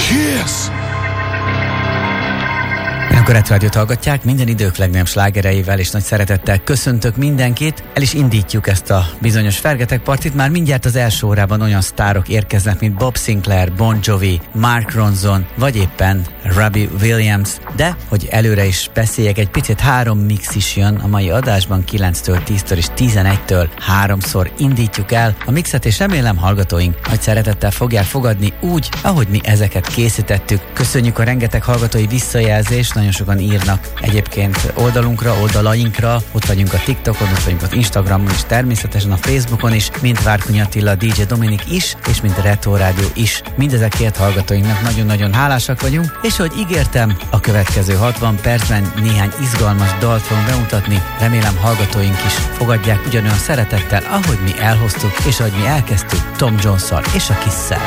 Kiss! A Retro Rádiót hallgatják, minden idők legnagyobb slágereivel és nagy szeretettel köszöntök mindenkit. El is indítjuk ezt a bizonyos Fergetek partit. Már mindjárt az első órában olyan sztárok érkeznek, mint Bob Sinclair, Bon Jovi, Mark Ronson, vagy éppen Robbie Williams. De, hogy előre is beszéljek, egy picit 3 mix is jön a mai adásban, 9-től, 10-től és 11-től 3-szor indítjuk el a mixet, és remélem hallgatóink nagy szeretettel fogják fogadni úgy, ahogy mi ezeket készítettük. Köszönjük a rengeteg hallgatói visszajelzést, nagyon sokan írnak egyébként oldalainkra, ott vagyunk a TikTokon, ott vagyunk az Instagramon és természetesen a Facebookon is, mint Várkonyi Attila, DJ Dominik is, és mint a Retro Rádió is. Mindezekért hallgatóinknak nagyon-nagyon hálásak vagyunk, és ahogy ígértem, a következő 60 percben néhány izgalmas dalt fogunk bemutatni. Remélem hallgatóink is fogadják ugyanolyan szeretettel, ahogy mi elhoztuk, és ahogy mi elkezdtük Tom Jones-szal és a Kiss-szel.